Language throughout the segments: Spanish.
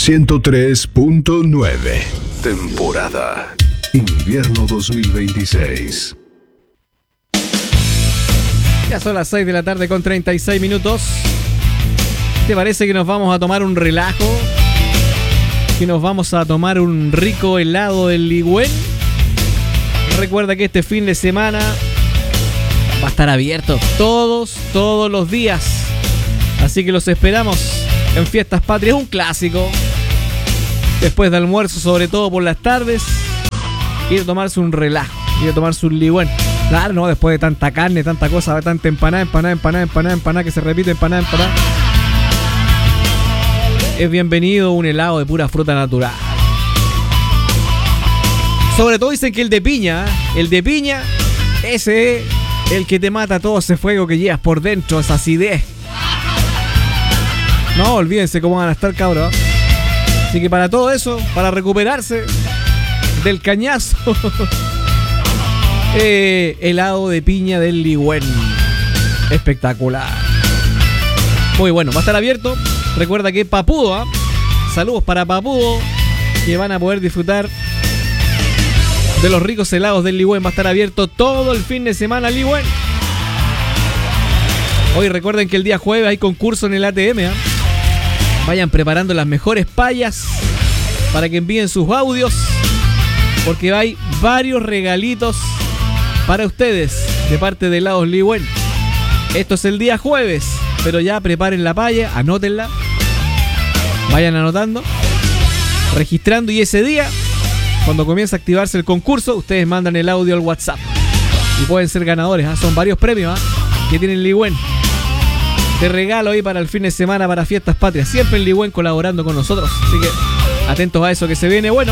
103.9. Temporada Invierno 2026. Ya son las 6 de la tarde con 36 minutos. ¿Te parece que nos vamos a tomar un relajo? ¿Que nos vamos a tomar un rico helado del Ligüen? Recuerda que este fin de semana va a estar abierto todos los días. Así que los esperamos en Fiestas Patrias, un clásico. Después de almuerzo, sobre todo por las tardes, ir a tomarse un relajo, ir a tomarse un Ligüen. Claro, no, después de tanta carne, tanta cosa, tanta empanada, que se repite, empanada. Es bienvenido un helado de pura fruta natural. Sobre todo dicen que el de piña, ese es el que te mata todo ese fuego que llevas por dentro, esa acidez. No, olvídense cómo van a estar, cabros. Así que para todo eso, para recuperarse del cañazo, helado de piña del Ligüen. Espectacular. Muy bueno, va a estar abierto. Recuerda que Papudo, saludos para Papudo, que van a poder disfrutar de los ricos helados del Ligüen. Va a estar abierto todo el fin de semana Ligüen. Hoy recuerden que el día jueves hay concurso en el ATM. Vayan preparando las mejores payas para que envíen sus audios, porque hay varios regalitos para ustedes de parte de Helados Ligüen. Esto es el día jueves, pero ya preparen la paya, anótenla, vayan anotando, registrando, y ese día, cuando comienza a activarse el concurso, ustedes mandan el audio al WhatsApp y pueden ser ganadores. Son varios premios que tienen Ligüen. Te regalo ahí para el fin de semana, para Fiestas Patrias. Siempre el Ligüen colaborando con nosotros. Así que atentos a eso que se viene bueno.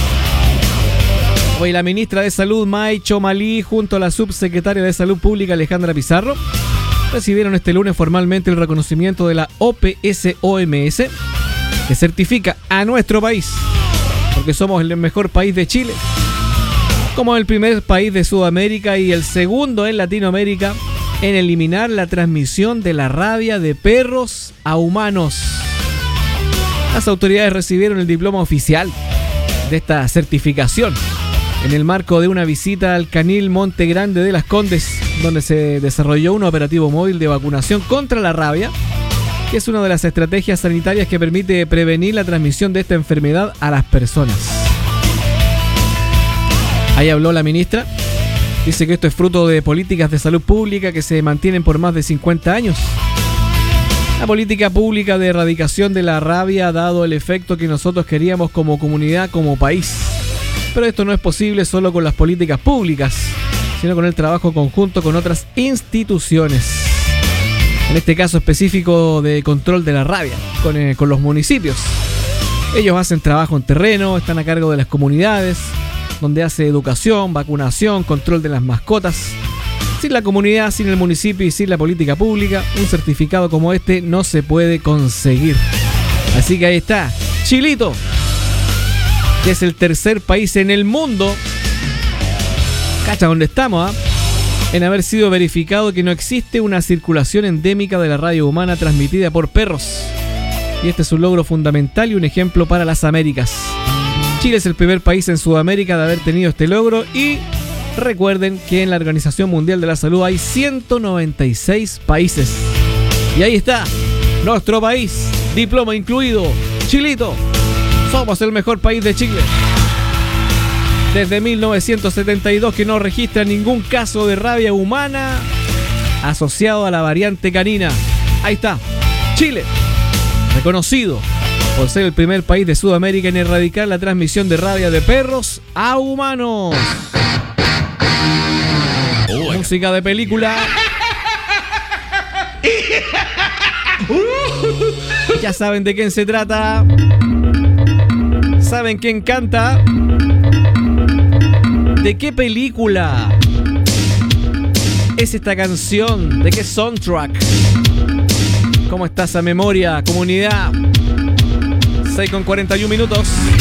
Hoy la ministra de Salud, May Chomalí, junto a la subsecretaria de Salud Pública, Alejandra Pizarro, recibieron este lunes formalmente el reconocimiento de la OPS-OMS, que certifica a nuestro país, porque somos el mejor país de Chile, como el primer país de Sudamérica y el segundo en Latinoamérica en eliminar la transmisión de la rabia de perros a humanos. Las autoridades recibieron el diploma oficial de esta certificación en el marco de una visita al Canil Monte Grande de Las Condes, donde se desarrolló un operativo móvil de vacunación contra la rabia, que es una de las estrategias sanitarias que permite prevenir la transmisión de esta enfermedad a las personas. Ahí habló la ministra. Dice que esto es fruto de políticas de salud pública que se mantienen por más de 50 años. La política pública de erradicación de la rabia ha dado el efecto que nosotros queríamos como comunidad, como país. Pero esto no es posible solo con las políticas públicas, sino con el trabajo conjunto con otras instituciones. En este caso específico de control de la rabia, con los municipios. Ellos hacen trabajo en terreno, están a cargo de las comunidades, donde hace educación, vacunación, control de las mascotas. Sin la comunidad, sin el municipio y sin la política pública, un certificado como este no se puede conseguir. Así que ahí está, Chilito, que es el tercer país en el mundo, cacha donde estamos, en haber sido verificado que no existe una circulación endémica de la rabia humana transmitida por perros. Y este es un logro fundamental y un ejemplo para las Américas. Chile es el primer país en Sudamérica de haber tenido este logro, y recuerden que en la Organización Mundial de la Salud hay 196 países. Y ahí está, nuestro país, diploma incluido, Chilito, somos el mejor país de Chile. Desde 1972 que no registra ningún caso de rabia humana asociado a la variante canina. Ahí está, Chile, reconocido por ser el primer país de Sudamérica en erradicar la transmisión de rabia de perros a humanos. Música de película. Ya saben de quién se trata. ¿Saben quién canta? ¿De qué película es esta canción? ¿De qué soundtrack? ¿Cómo está esa memoria, comunidad? 6:41 minutos.